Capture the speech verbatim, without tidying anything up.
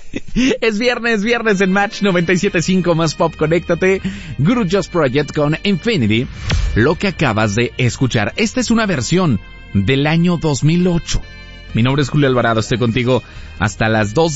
Es viernes, viernes en Match noventa y siete punto cinco más Pop, conéctate. Guru Just Project con Infinity. Lo que acabas de escuchar. Esta es una versión del año dos mil ocho. Mi nombre es Julio Alvarado, estoy contigo hasta las dos